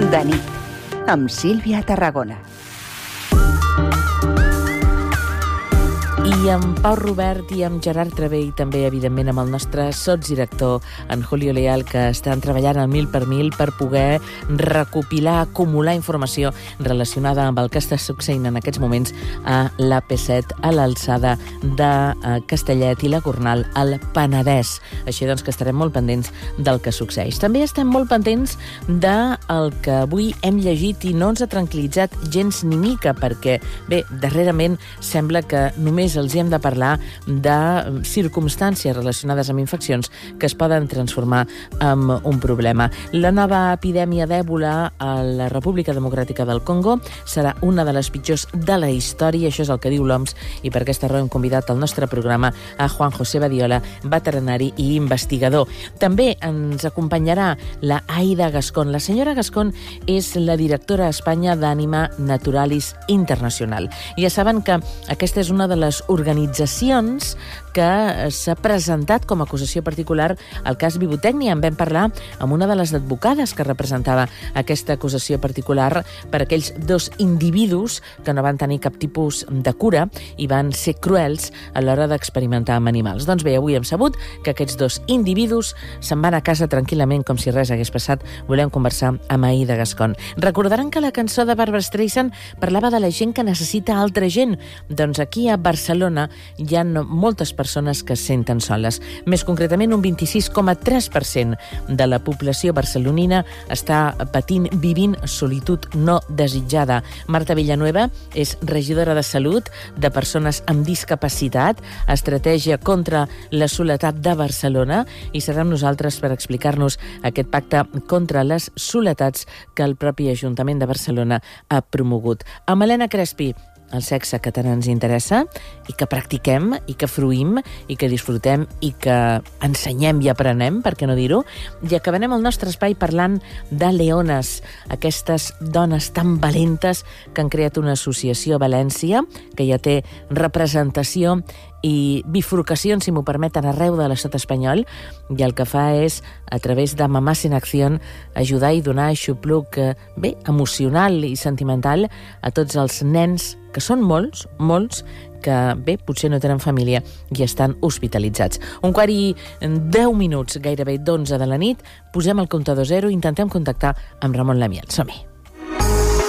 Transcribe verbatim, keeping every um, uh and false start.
De nit, amb Sílvia Tarragona. I amb Pau Robert i amb Gerard Travé i també, evidentment, amb el nostre sotsdirector, en Julio Leal, que estan treballant al mil per mil per poder recopilar, acumular informació relacionada amb el que està succeint en aquests moments a l'A P set, a l'alçada de Castellet i la Gornal, al Penedès. Així doncs que estarem molt pendents del que succeeix. També estem molt pendents del que avui hem llegit i no ens ha tranquil·litzat gens ni mica, perquè, bé, darrerament sembla que només els hi hem de parlar de circumstàncies relacionades amb infeccions que es poden transformar en un problema. La nova epidèmia d'èbola a la República Democràtica del Congo serà una de les pitjors de la història, això és el que diu l'O M S, i per aquesta raó hem convidat al nostre programa a Juan José Badiola, veterinari i investigador. També ens acompanyarà la Aida Gascón. La senyora Gascón és la directora a Espanya d'Ànima Naturalis Internacional. Ja saben que aquesta és una de les organitzacions que s'ha presentat com a acusació particular al cas Vivotècnia. En vam parlar amb una de les advocades que representava aquesta acusació particular per aquells dos individus que no van tenir cap tipus de cura i van ser cruels a l'hora d'experimentar amb animals. Doncs bé, avui hem sabut que aquests dos individus se'n van a casa tranquil·lament com si res hagués passat. Volem conversar amb Aida Gascón. Recordaran que la cançó de Barbra Streisand parlava de la gent que necessita altra gent. Doncs aquí a Barcelona hi ha moltes persones que es senten soles. Més concretament, un vint-i-sis coma tres per cent de la població barcelonina està patint, vivint solitud no desitjada. Marta Villanueva és regidora de Salut de persones amb discapacitat, Estratègia contra la soledat de Barcelona, i serà amb nosaltres per explicar-nos aquest pacte contra les soletats que el propi Ajuntament de Barcelona ha promogut. Amb Helena Crespi, el sexe que tant ens interessa i que practiquem i que fruïm i que disfrutem i que ensenyem i aprenem, per què no dir-ho, i acabarem el nostre espai parlant de leones, aquestes dones tan valentes que han creat una associació a València que ja té representació i bifurcacions, si m'ho permeten, arreu de l'estat espanyol, i el que fa és, a través de Mamàs en Acció, ajudar i donar aixopluc, bé, emocional i sentimental a tots els nens, que són molts, molts, que, bé, potser no tenen família i estan hospitalitzats. Un quart i deu minuts, gairebé d'onze de la nit, posem el comptador zero i intentem contactar amb Ramon Lamiel. Som-hi.